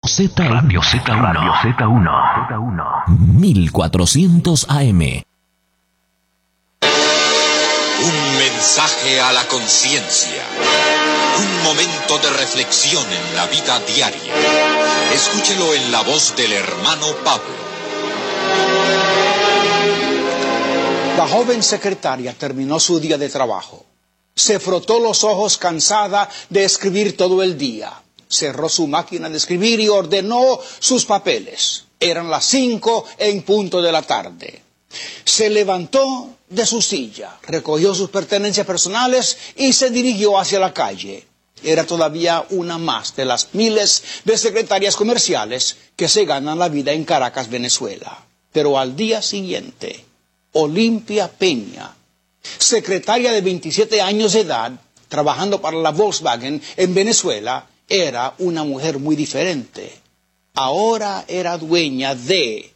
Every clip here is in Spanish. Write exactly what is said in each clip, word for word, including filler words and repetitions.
Z Radio Z uno. Radio Z uno. mil cuatrocientos A M. Un mensaje a la conciencia. Un momento de reflexión en la vida diaria. Escúchelo en la voz del hermano Pablo. La joven secretaria terminó su día de trabajo. Se frotó los ojos cansada de escribir todo el día. Cerró su máquina de escribir y ordenó sus papeles. Eran las cinco en punto de la tarde. Se levantó de su silla, recogió sus pertenencias personales y se dirigió hacia la calle. Era todavía una más de las miles de secretarias comerciales que se ganan la vida en Caracas, Venezuela. Pero al día siguiente, Olimpia Peña, secretaria de veintisiete años de edad, trabajando para la Volkswagen en Venezuela, era una mujer muy diferente. Ahora era dueña de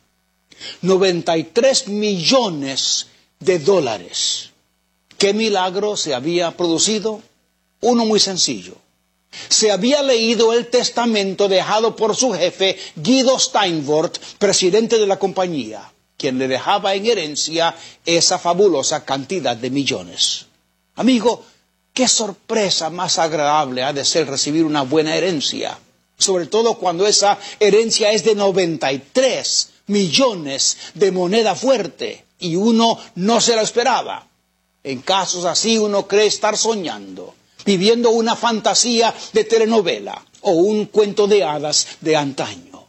noventa y tres millones de dólares. ¿Qué milagro se había producido? Uno muy sencillo. Se había leído el testamento dejado por su jefe, Guido Steinwort, presidente de la compañía, quien le dejaba en herencia esa fabulosa cantidad de millones. Amigo, qué sorpresa más agradable ha de ser recibir una buena herencia, sobre todo cuando esa herencia es de noventa y tres millones de moneda fuerte y uno no se la esperaba. En casos así uno cree estar soñando, viviendo una fantasía de telenovela o un cuento de hadas de antaño.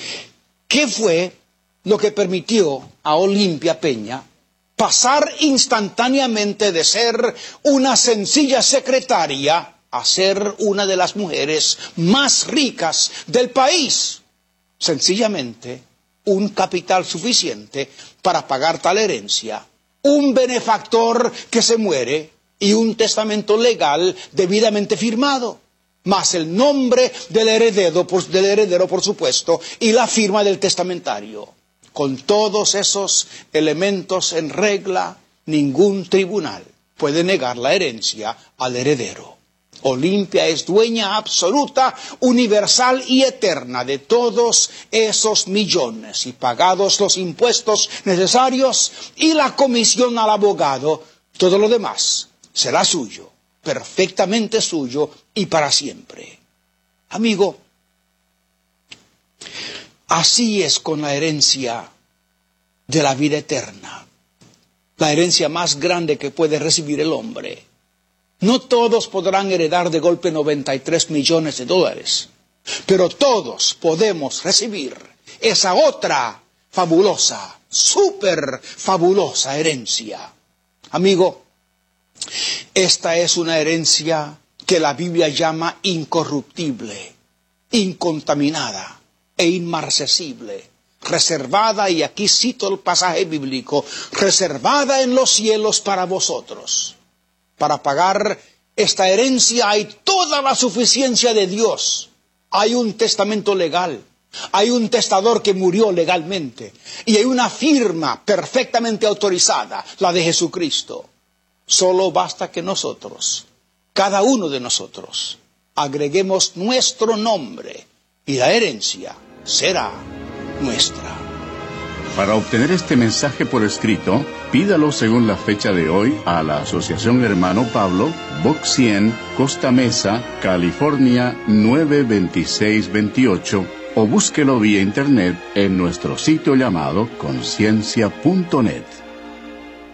¿Qué fue lo que permitió a Olimpia Peña pasar instantáneamente de ser una sencilla secretaria a ser una de las mujeres más ricas del país? Sencillamente, un capital suficiente para pagar tal herencia, un benefactor que se muere y un testamento legal debidamente firmado, más el nombre del heredero, por, del heredero, por supuesto, y la firma del testamentario. Con todos esos elementos en regla, ningún tribunal puede negar la herencia al heredero. Olimpia es dueña absoluta, universal y eterna de todos esos millones, y pagados los impuestos necesarios y la comisión al abogado, todo lo demás será suyo, perfectamente suyo y para siempre. Amigo, así es con la herencia de la vida eterna, la herencia más grande que puede recibir el hombre. No todos podrán heredar de golpe noventa y tres millones de dólares, pero todos podemos recibir esa otra fabulosa, súper fabulosa herencia. Amigo, esta es una herencia que la Biblia llama incorruptible, incontaminada e inmarcesible, reservada, y aquí cito el pasaje bíblico, reservada en los cielos para vosotros. Para pagar esta herencia hay toda la suficiencia de Dios. Hay un testamento legal, hay un testador que murió legalmente, y hay una firma perfectamente autorizada, la de Jesucristo. Solo basta que nosotros, cada uno de nosotros, agreguemos nuestro nombre y la herencia será nuestra. Para obtener este mensaje por escrito, pídalo según la fecha de hoy a la Asociación Hermano Pablo, Box cien, Costa Mesa, California nueve veintiséis veintiocho, o búsquelo vía internet en nuestro sitio llamado conciencia punto net.